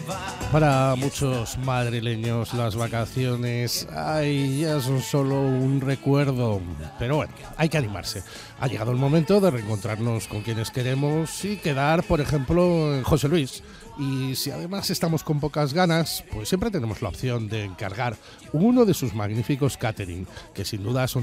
Para muchos madrileños las vacaciones ya son solo un recuerdo, pero bueno, hay que animarse. Ha llegado el momento de reencontrarnos con quienes queremos y quedar, por ejemplo, en José Luis. Y si además estamos con pocas ganas, pues siempre tenemos la opción de encargar uno de sus magníficos catering, que sin duda son